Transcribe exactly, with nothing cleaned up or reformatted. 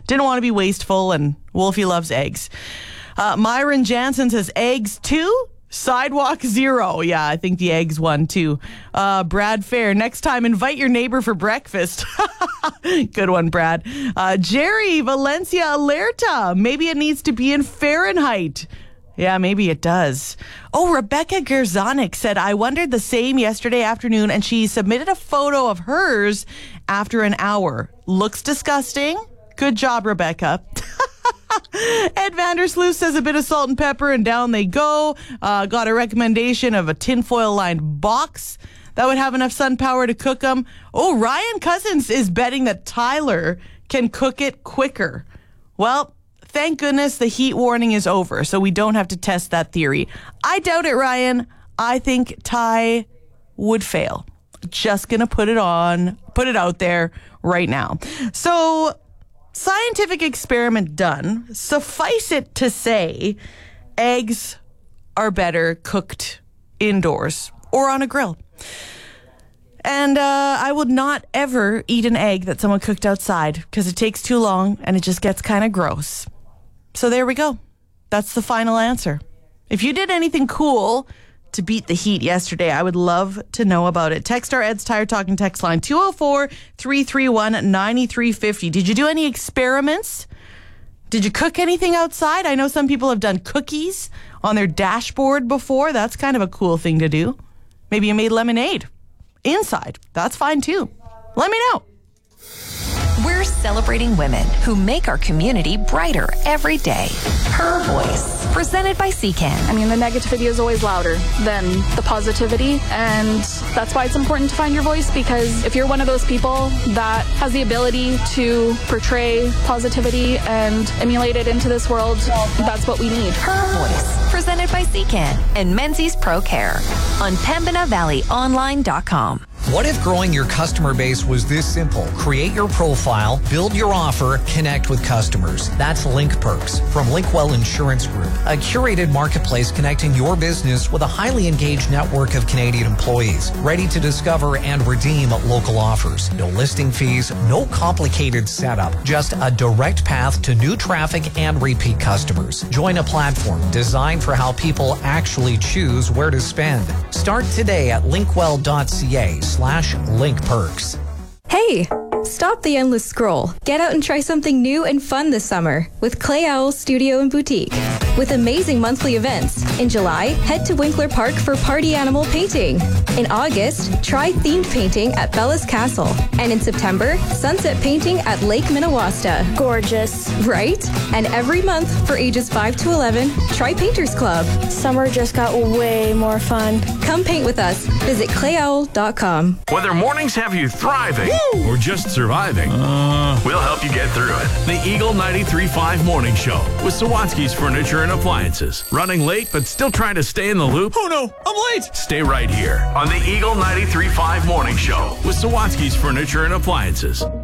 Didn't want to be wasteful, and Wolfie loves eggs. Uh, Myron Jansen says eggs two, sidewalk zero. Yeah, I think the eggs won too. Uh, Brad Fair, next time invite your neighbor for breakfast. Good one, Brad. Uh, Jerry Valencia Alerta, maybe it needs to be in Fahrenheit. Yeah, maybe it does. Oh, Rebecca Gerzonik said, I wondered the same yesterday afternoon, and she submitted a photo of hers after an hour. Looks disgusting. Good job, Rebecca. Ed Vandersloot says a bit of salt and pepper, and down they go. Uh, got a recommendation of a tinfoil-lined box that would have enough sun power to cook them. Oh, Ryan Cousins is betting that Tyler can cook it quicker. Well, thank goodness the heat warning is over, so we don't have to test that theory. I doubt it, Ryan. I think Ty would fail. Just gonna put it on, put it out there right now. So, scientific experiment done. Suffice it to say, eggs are better cooked indoors or on a grill. And uh, I would not ever eat an egg that someone cooked outside because it takes too long and it just gets kind of gross. So there we go. That's the final answer. If you did anything cool to beat the heat yesterday, I would love to know about it. Text our Ed's Tire Talking text line two oh four, three three one, nine three five oh. Did you do any experiments? Did you cook anything outside? I know some people have done cookies on their dashboard before. That's kind of a cool thing to do. Maybe you made lemonade inside. That's fine too. Let me know. We're celebrating women who make our community brighter every day. Her Voice, presented by C Can. I mean, the negativity is always louder than the positivity, and that's why it's important to find your voice, because if you're one of those people that has the ability to portray positivity and emulate it into this world, that's what we need. Her Voice, presented by C Can and Menzies Pro Care on Pembina Valley Online dot com. What if growing your customer base was this simple? Create your profile, build your offer, connect with customers. That's Link Perks from Linkwell Insurance Group, a curated marketplace connecting your business with a highly engaged network of Canadian employees, ready to discover and redeem local offers. No listing fees, no complicated setup, just a direct path to new traffic and repeat customers. Join a platform designed for how people actually choose where to spend. Start today at linkwell dot c a slash link perks. Hey, stop the endless scroll. Get out and try something new and fun this summer with Clay Owl Studio and Boutique. With amazing monthly events. In July, head to Winkler Park for party animal painting. In August, try themed painting at Bella's Castle. And in September, sunset painting at Lake Minnewaska. Gorgeous. Right? And every month for ages five to eleven, try Painters Club. Summer just got way more fun. Come paint with us. Visit clay owl dot com. Whether mornings have you thriving Woo! Or just surviving, uh, we'll help you get through it. The Eagle ninety-three point five Morning Show with Sawatsky's Furniture and Appliances. Running late, but still trying to stay in the loop? Oh no, I'm late! Stay right here on the Eagle ninety-three point five Morning Show with Sawatsky's Furniture and Appliances.